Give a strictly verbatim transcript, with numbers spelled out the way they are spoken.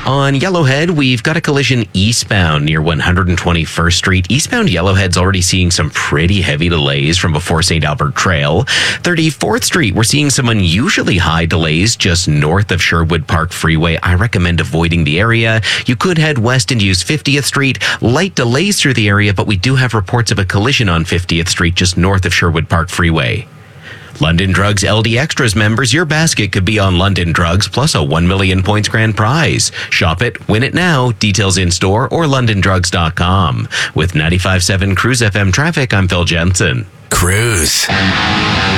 On Yellowhead, we've got a collision eastbound near one hundred twenty-first Street. Eastbound Yellowhead's already seeing some pretty heavy delays from before Saint Albert Trail. thirty-fourth Street, we're seeing some unusually high delays just north of Sherwood Park Freeway. I recommend avoiding the area. You could head west and use fiftieth Street. Light delays through the area, but we do have reports of a collision on fiftieth Street just north of Sherwood Park Freeway. London Drugs L D Extras members, your basket could be on London Drugs plus a one million points grand prize. Shop it, win it now. Details in store or london drugs dot com. With ninety-five point seven Cruise F M traffic, I'm Phil Jensen. Cruise.